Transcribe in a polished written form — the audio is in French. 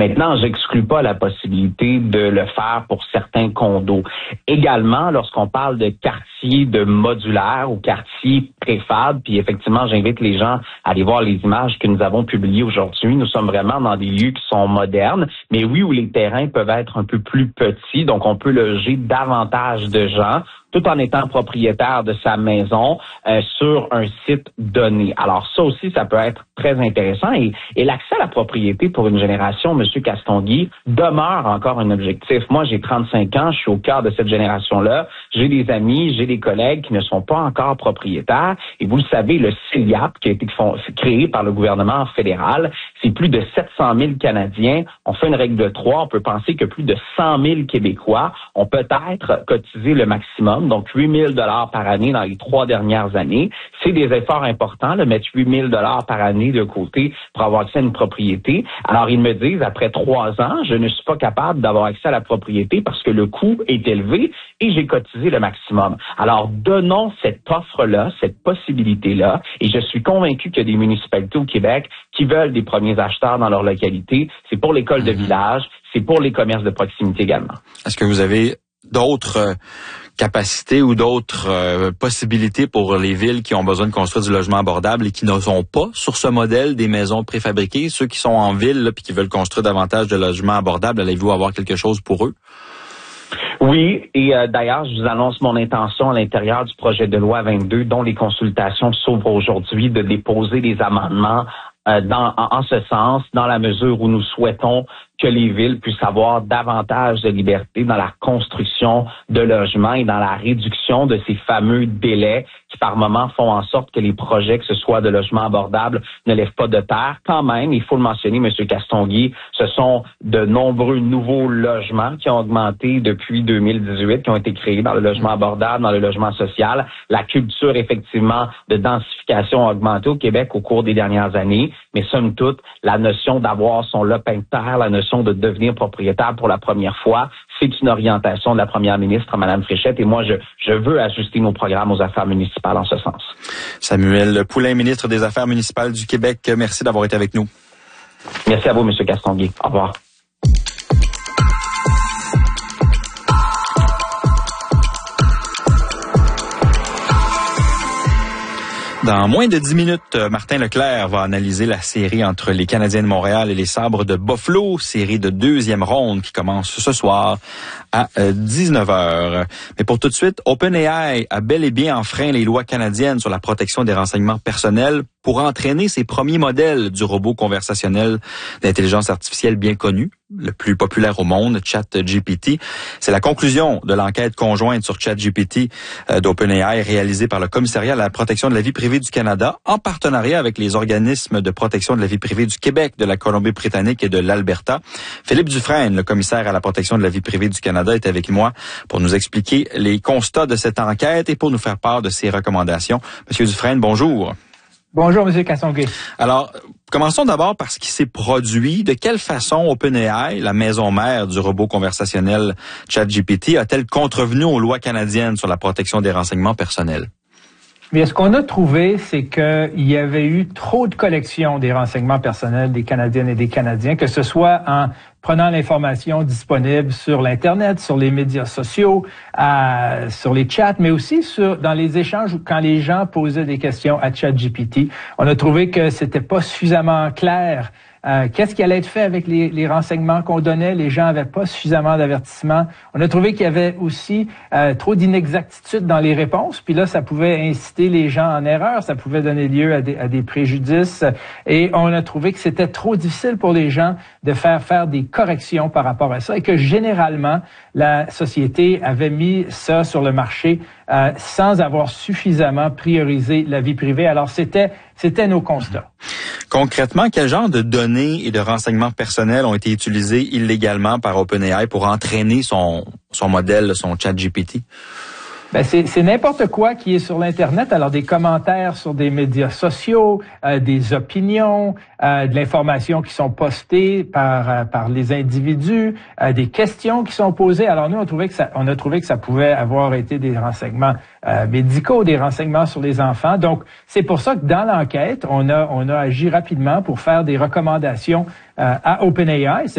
Maintenant, j'exclus pas la possibilité de le faire pour certains condos. Également, lorsqu'on parle de quartiers de modulaires ou quartiers préfab, puis effectivement, j'invite les gens à aller voir les images que nous avons publiées aujourd'hui. Nous sommes vraiment dans des lieux qui sont modernes, mais oui, où les terrains peuvent être un peu plus petits, donc on peut loger davantage de gens, tout en étant propriétaire de sa maison sur un site donné. Alors ça aussi, ça peut être très intéressant. Et l'accès à la propriété pour une génération, M. Castonguay, demeure encore un objectif. Moi, j'ai 35 ans, je suis au cœur de cette génération-là. J'ai des amis, j'ai des collègues qui ne sont pas encore propriétaires. Et vous le savez, le CIAP, qui a été créé par le gouvernement fédéral, c'est plus de 700 000 Canadiens. On fait une règle de 3. On peut penser que plus de 100 000 Québécois ont peut-être cotisé le maximum, donc 8 000 $ par année dans les 3 dernières années. C'est des efforts importants, de mettre 8 000 $ par année de côté pour avoir accès à une propriété. Alors, ils me disent, après 3 ans, je ne suis pas capable d'avoir accès à la propriété parce que le coût est élevé et j'ai cotisé le maximum. Alors, donnons cette offre-là, cette possibilité-là, et je suis convaincu qu'il y a des municipalités au Québec qui veulent des premiers acheteurs dans leur localité. C'est pour l'école de village, c'est pour les commerces de proximité également. Est-ce que vous avez d'autres capacités ou d'autres possibilités pour les villes qui ont besoin de construire du logement abordable et qui ne sont pas sur ce modèle des maisons préfabriquées? Ceux qui sont en ville et qui veulent construire davantage de logements abordables, allez-vous avoir quelque chose pour eux? Oui, et d'ailleurs, je vous annonce mon intention à l'intérieur du projet de loi 22, dont les consultations s'ouvrent aujourd'hui, de déposer des amendements en ce sens, dans la mesure où nous souhaitons que les villes puissent avoir davantage de liberté dans la construction de logements et dans la réduction de ces fameux délais qui, par moments, font en sorte que les projets, que ce soit de logements abordables, ne lèvent pas de terre. Quand même, il faut le mentionner, M. Castonguay, ce sont de nombreux nouveaux logements qui ont augmenté depuis 2018, qui ont été créés dans le logement abordable, dans le logement social. La culture, effectivement, de densification a augmenté au Québec au cours des dernières années, mais somme toute, la notion d'avoir son lopin de terre, la notion de devenir propriétaire pour la première fois, c'est une orientation de la première ministre, Mme Fréchette, et moi, je veux ajuster nos programmes aux affaires municipales en ce sens. Samuel Poulin, ministre des Affaires municipales du Québec, merci d'avoir été avec nous. Merci à vous, M. Castonguay. Au revoir. Dans moins de 10 minutes, Martin Leclerc va analyser la série entre les Canadiens de Montréal et les Sabres de Buffalo, série de 2e ronde qui commence ce soir à 19h. Mais pour tout de suite, OpenAI a bel et bien enfreint les lois canadiennes sur la protection des renseignements personnels pour entraîner ses premiers modèles du robot conversationnel d'intelligence artificielle bien connu, le plus populaire au monde, ChatGPT. C'est la conclusion de l'enquête conjointe sur ChatGPT d'OpenAI réalisée par le Commissariat à la protection de la vie privée du Canada en partenariat avec les organismes de protection de la vie privée du Québec, de la Colombie-Britannique et de l'Alberta. Philippe Dufresne, le commissaire à la protection de la vie privée du Canada, est avec moi pour nous expliquer les constats de cette enquête et pour nous faire part de ses recommandations. Monsieur Dufresne, bonjour. Bonjour, M. Castonguay. Alors, commençons d'abord par ce qui s'est produit. De quelle façon OpenAI, la maison mère du robot conversationnel ChatGPT, a-t-elle contrevenu aux lois canadiennes sur la protection des renseignements personnels? Bien, ce qu'on a trouvé, c'est qu'il y avait eu trop de collections des renseignements personnels des Canadiennes et des Canadiens, que ce soit en prenant l'information disponible sur l'Internet, sur les médias sociaux, sur les chats, mais aussi dans les échanges quand les gens posaient des questions à ChatGPT. On a trouvé que c'était pas suffisamment clair. Qu'est-ce qui allait être fait avec les renseignements qu'on donnait? Les gens n'avaient pas suffisamment d'avertissements. On a trouvé qu'il y avait aussi trop d'inexactitudes dans les réponses. Puis là, ça pouvait inciter les gens en erreur. Ça pouvait donner lieu à des préjudices. Et on a trouvé que c'était trop difficile pour les gens de faire des corrections par rapport à ça. Et que généralement, la société avait mis ça sur le marché sans avoir suffisamment priorisé la vie privée. Alors, c'était nos constats. Concrètement, quel genre de données et de renseignements personnels ont été utilisés illégalement par OpenAI pour entraîner son modèle, son ChatGPT? Ben c'est n'importe quoi qui est sur l'Internet. Alors, des commentaires sur des médias sociaux, des opinions, de l'information qui sont postées par les individus, des questions qui sont posées. Alors, nous, on a trouvé que ça pouvait avoir été des renseignements médicaux, des renseignements sur les enfants. Donc, c'est pour ça que dans l'enquête, on a agi rapidement pour faire des recommandations à OpenAI.